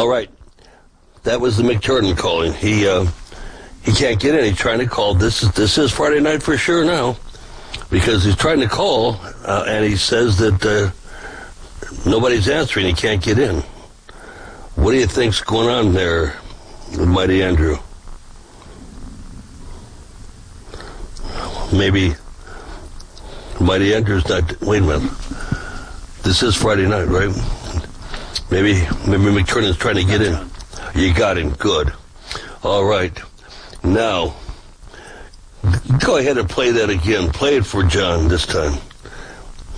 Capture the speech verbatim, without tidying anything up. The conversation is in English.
All right. That was the McTurnan calling. He uh, he can't get in. He's trying to call. This is this is Friday night for sure now, because he's trying to call, uh, and he says that uh, nobody's answering. He can't get in. What do you think's going on there with Mighty Andrew? Maybe Mighty Andrew's not. Wait a minute. This is Friday night, right? Maybe maybe McTurnan's trying to get in. You got him. Good. All right. Now, go ahead and play that again. Play it for John this time.